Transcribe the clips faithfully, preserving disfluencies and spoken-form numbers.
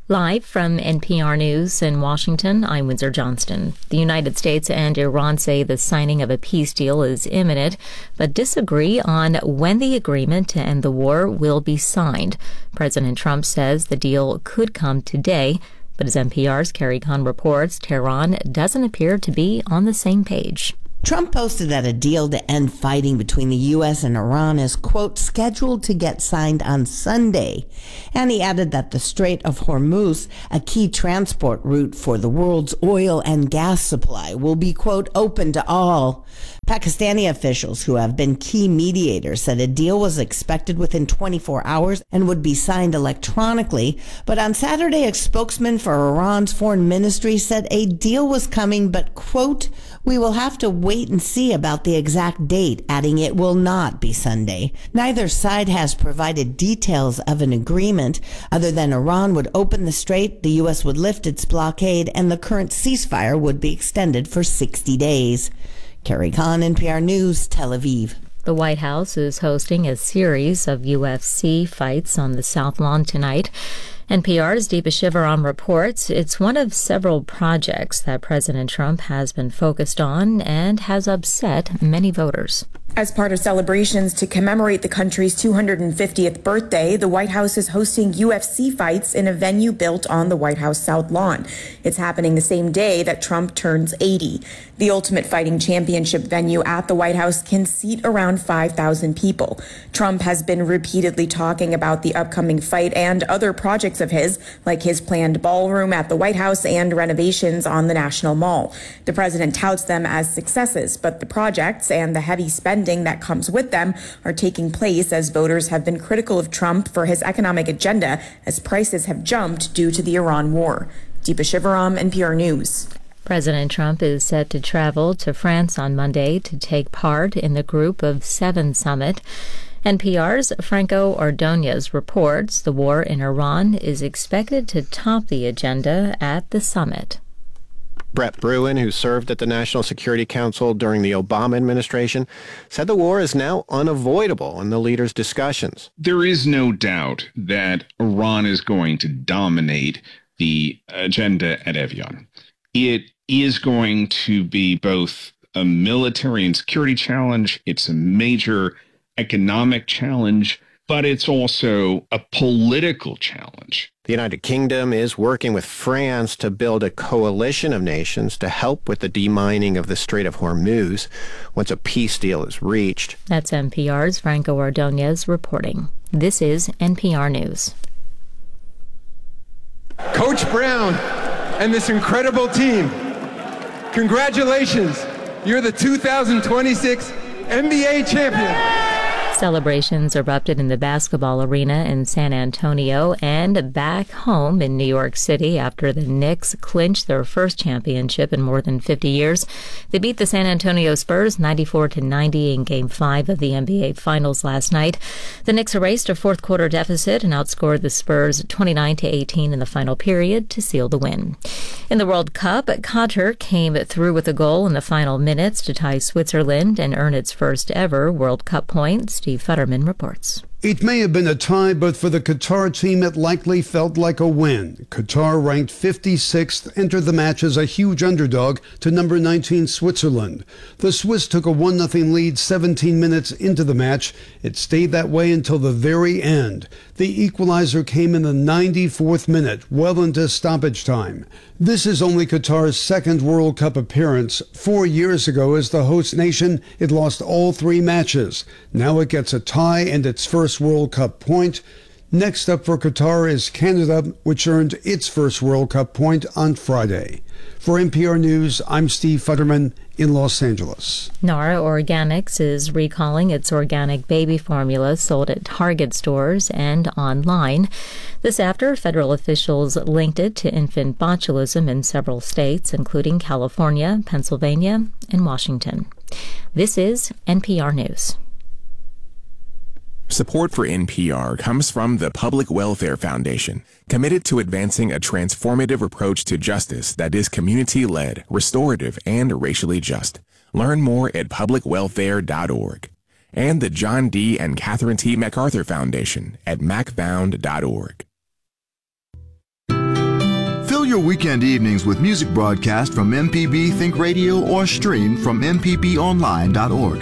Live from N P R News in Washington, I'm Windsor Johnston. The United States and Iran say the signing of a peace deal is imminent, but disagree on when the agreement to end the war will be signed. President Trump says the deal could come today, but as N P R's Carrie Kahn reports, Tehran doesn't appear to be on the same page. Trump posted that a deal to end fighting between the U S and Iran is, quote, scheduled to get signed on Sunday. And he added that the Strait of Hormuz, a key transport route for the world's oil and gas supply, will be, quote, open to all. Pakistani officials who have been key mediators said a deal was expected within twenty-four hours and would be signed electronically. But on Saturday, a spokesman for Iran's foreign ministry said a deal was coming, but, quote, we will have to wait and see about the exact date, adding it will not be Sunday. Neither side has provided details of an agreement other than Iran would open the strait, the U S would lift its blockade, and the current ceasefire would be extended for sixty days. Carrie Kahn, N P R News, Tel Aviv. The White House is hosting a series of U F C fights on the South Lawn tonight. N P R's Deepa Shivaram reports it's one of several projects that President Trump has been focused on and has upset many voters. As part of celebrations to commemorate the country's two hundred fiftieth birthday, the White House is hosting U F C fights in a venue built on the White House South Lawn. It's happening the same day that Trump turns eighty. The Ultimate Fighting Championship venue at the White House can seat around five thousand people. Trump has been repeatedly talking about the upcoming fight and other projects of his, like his planned ballroom at the White House and renovations on the National Mall. The president touts them as successes, but the projects and the heavy spending that comes with them are taking place as voters have been critical of Trump for his economic agenda as prices have jumped due to the Iran war. Deepa Shivaram, N P R News. President Trump is set to travel to France on Monday to take part in the Group of Seven summit. N P R's Franco Ordonez reports the war in Iran is expected to top the agenda at the summit. Brett Bruen, who served at the National Security Council during the Obama administration, said the war is now unavoidable in the leaders' discussions. There is no doubt that Iran is going to dominate the agenda at Evian. It is going to be both a military and security challenge. It's a major economic challenge, but it's also a political challenge. The United Kingdom is working with France to build a coalition of nations to help with the demining of the Strait of Hormuz once a peace deal is reached. That's N P R's Franco Ordonez reporting. This is N P R News. Coach Brown and this incredible team, congratulations. You're the two thousand twenty-six N B A champion. Celebrations erupted in the basketball arena in San Antonio and back home in New York City after the Knicks clinched their first championship in more than fifty years. They beat the San Antonio Spurs ninety-four to ninety in Game five of the N B A Finals last night. The Knicks erased a fourth quarter deficit and outscored the Spurs twenty-nine to eighteen in the final period to seal the win. In the World Cup, Qatar came through with a goal in the final minutes to tie Switzerland and earn its first ever World Cup points. Steve Futterman reports. It may have been a tie, but for the Qatar team, it likely felt like a win. Qatar, ranked fifty-sixth, entered the match as a huge underdog to number nineteen Switzerland. The Swiss took a one nothing lead seventeen minutes into the match. It stayed that way until the very end. The equalizer came in the ninety-fourth minute, well into stoppage time. This is only Qatar's second World Cup appearance. Four years ago, as the host nation, it lost all three matches. Now it gets a tie and its first World Cup point. Next up for Qatar is Canada, which earned its first World Cup point on Friday. For N P R News, I'm Steve Futterman in Los Angeles. Nara Organics is recalling its organic baby formula sold at Target stores and online. This after federal officials linked it to infant botulism in several states, including California, Pennsylvania, and Washington. This is N P R News. Support for N P R comes from the Public Welfare Foundation, committed to advancing a transformative approach to justice that is community-led, restorative, and racially just. Learn more at public welfare dot org. And the John D. and Catherine T. MacArthur Foundation at mac found dot org. your weekend evenings with music broadcast from M P B Think Radio or stream from m p b online dot org.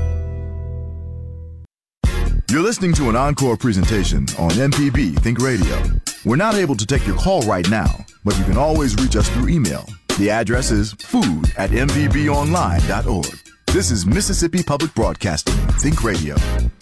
You're listening to an encore presentation on M P B Think Radio. We're not able to take your call right now, but you can always reach us through email. The address is food at m p b online dot org. This is Mississippi Public Broadcasting, Think Radio.